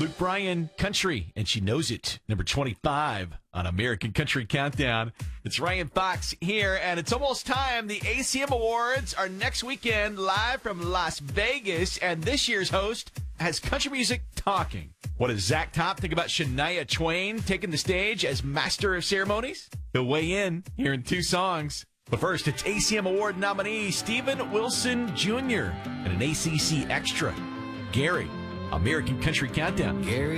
Luke Bryan, Country, and She Knows It, number 25 on American Country Countdown. It's Ryan Fox here, and it's almost time. The ACM Awards are next weekend, live from Las Vegas, and this year's host has country music talking. What does Zach Top think about Shania Twain taking the stage as Master of Ceremonies? He'll weigh in here in 2 songs. But first, it's ACM Award nominee Steven Wilson Jr. and an ACC Extra. Gary, American Country Countdown. Gary.